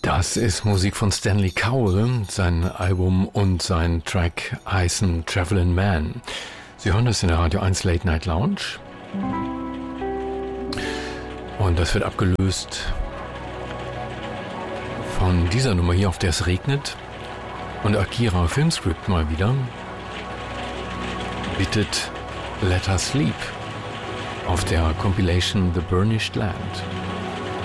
Das ist Musik von Stanley Cowell. Sein Album und sein Track heißen Travelin' Man. Sie hören das in der Radio 1 Late Night Lounge. Und das wird abgelöst von dieser Nummer hier, auf der es regnet. Und Akira Filmscript mal wieder bittet Let Us Sleep auf der Compilation The Burnished Land.